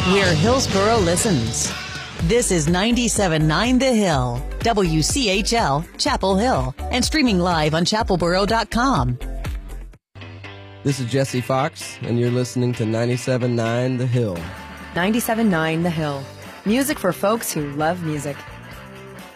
where Hillsboro listens. This is 97.9 The Hill, WCHL, Chapel Hill, and streaming live on chapelboro.com. This is Jesse Fox, and you're listening to 97.9 The Hill. 97.9 The Hill. Music for folks who love music.